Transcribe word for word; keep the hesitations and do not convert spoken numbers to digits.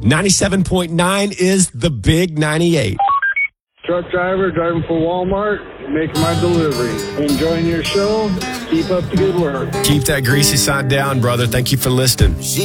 ninety-seven point nine is the big ninety-eight. Truck driver driving for Walmart, making my delivery. Enjoying your show. Keep up the good work. Keep that greasy side down, brother. Thank you for listening.